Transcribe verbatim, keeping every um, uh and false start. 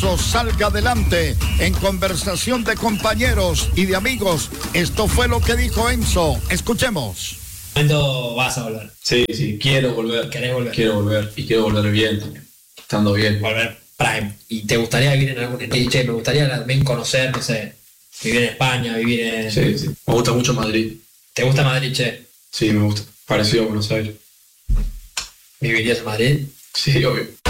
salga adelante en conversación de compañeros y de amigos. Esto fue lo que dijo Enzo. Escuchemos. ¿Cuándo vas a volver? Sí, sí, quiero volver. ¿Querés volver? Quiero volver y quiero volver bien también, estando bien. Volver Prime. ¿Y te gustaría vivir en algún... Che, me gustaría también conocer, no sé, vivir en España, vivir en... Sí, sí. Me gusta mucho Madrid. ¿Te gusta Madrid, che? Sí, me gusta. Parecido a Buenos Aires. ¿Vivirías en Madrid? Sí, obvio.